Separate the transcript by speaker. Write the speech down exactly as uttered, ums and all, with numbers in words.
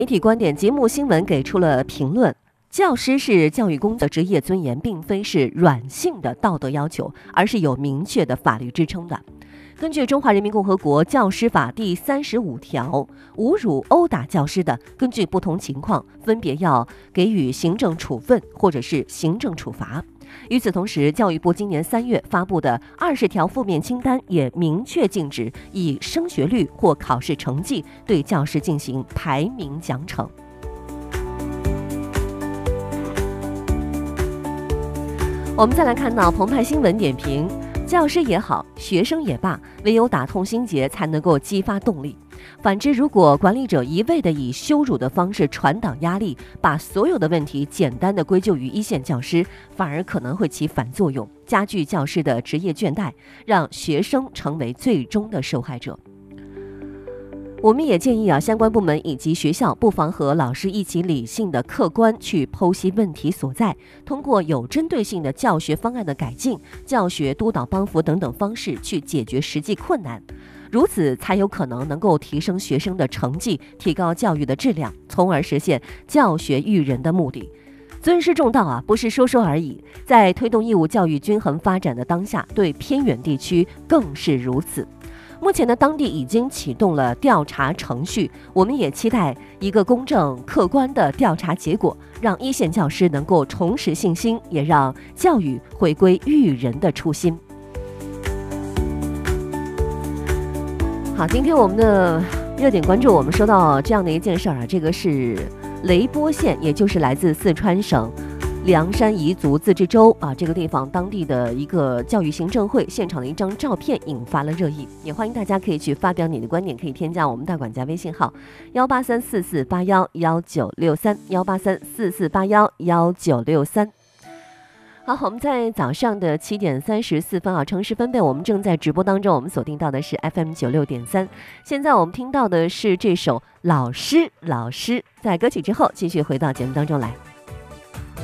Speaker 1: 媒体观点节目新闻给出了评论。教师是教育工作职业尊严，并非是软性的道德要求，而是有明确的法律支撑的。根据《中华人民共和国教师法》第三十五条，侮辱、殴打教师的，根据不同情况，分别要给予行政处分或者是行政处罚。与此同时，教育部今年三月发布的二十条负面清单也明确禁止以升学率或考试成绩对教师进行排名奖惩。我们再来看到澎湃新闻点评：教师也好，学生也罢，唯有打痛心结才能够激发动力。反之，如果管理者一味地以羞辱的方式传导压力，把所有的问题简单地归咎于一线教师，反而可能会起反作用，加剧教师的职业倦怠，让学生成为最终的受害者。我们也建议啊，相关部门以及学校不妨和老师一起理性的、客观去剖析问题所在，通过有针对性的教学方案的改进、教学督导帮扶等等方式去解决实际困难，如此才有可能能够提升学生的成绩，提高教育的质量，从而实现教学育人的目的。尊师重道啊，不是说说而已，在推动义务教育均衡发展的当下，对偏远地区更是如此。目前呢，当地已经启动了调查程序，我们也期待一个公正客观的调查结果，让一线教师能够重拾信心，也让教育回归育人的初心。好，今天我们的热点关注，我们说到这样的一件事儿啊，这个是雷波县，也就是来自四川省凉山彝族自治州啊，这个地方当地的一个教育行政会现场的一张照片引发了热议，也欢迎大家可以去发表你的观点，可以添加我们大管家微信号幺八三四四八幺幺九六三幺八三四四八幺幺九六三。好，我们在早上的七点三十四分啊，城市分贝我们正在直播当中，我们锁定到的是 F M 九六点三。现在我们听到的是这首《老师老师》，在歌曲之后继续回到节目当中来。